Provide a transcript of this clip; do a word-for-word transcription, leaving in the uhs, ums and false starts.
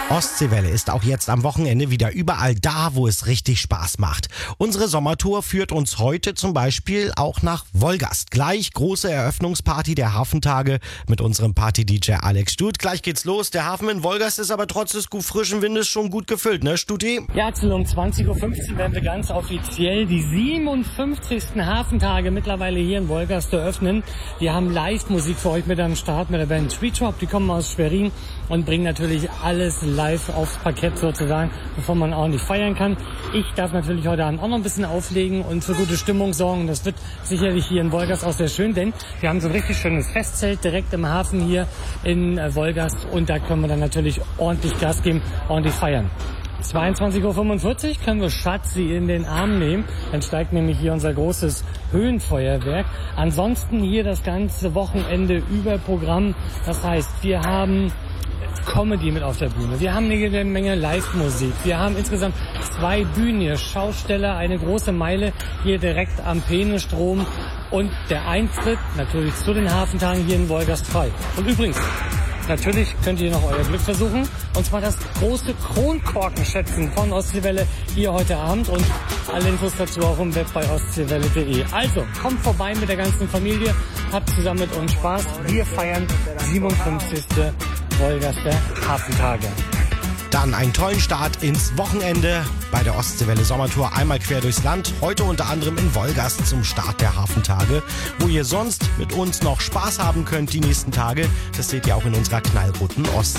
Ostseewelle ist auch jetzt am Wochenende wieder überall da, wo es richtig Spaß macht. Unsere Sommertour führt uns heute zum Beispiel auch nach Wolgast. Gleich große Eröffnungsparty der Hafentage mit unserem Party-D J Alex Stut. Gleich geht's los. Der Hafen in Wolgast ist aber trotz des gut frischen Windes schon gut gefüllt, ne Stuti? Ja, Axel, um zwanzig Uhr fünfzehn werden wir ganz offiziell die siebenundfünfzigsten Hafentage mittlerweile hier in Wolgast eröffnen. Wir haben Live-Musik für euch mit am Start mit der Band Sweet Shop. Die kommen aus Schwerin und bringen natürlich alles live aufs Parkett sozusagen, bevor man ordentlich feiern kann. Ich darf natürlich heute Abend auch noch ein bisschen auflegen und für gute Stimmung sorgen. Das wird sicherlich hier in Wolgast auch sehr schön, denn wir haben so ein richtig schönes Festzelt direkt im Hafen hier in Wolgast und da können wir dann natürlich ordentlich Gas geben, ordentlich feiern. zweiundzwanzig Uhr fünfundvierzig können wir Schatzi in den Arm nehmen. Dann steigt nämlich hier unser großes Höhenfeuerwerk. Ansonsten hier das ganze Wochenende über Programm. Das heißt, wir haben Comedy mit auf der Bühne. Wir haben eine Menge Live-Musik. Wir haben insgesamt zwei Bühnen hier. Schausteller, eine große Meile hier direkt am Peenestrom. Und der Eintritt natürlich zu den Hafentagen hier in Wolgast frei. Und übrigens, natürlich könnt ihr noch euer Glück versuchen. Und zwar das große Kronkorkenschätzen von Ostseewelle hier heute Abend. Und alle Infos dazu auch im Web bei ostseewelle punkt de. Also, kommt vorbei mit der ganzen Familie. Habt zusammen mit uns Spaß. Wir feiern siebenundfünfzigste Wolgaster Hafentage. Dann einen tollen Start ins Wochenende bei der Ostseewelle Sommertour. Einmal quer durchs Land. Heute unter anderem in Wolgast zum Start der Hafentage. Wo ihr sonst mit uns noch Spaß haben könnt die nächsten Tage. Das seht ihr auch in unserer knallroten Ostsee.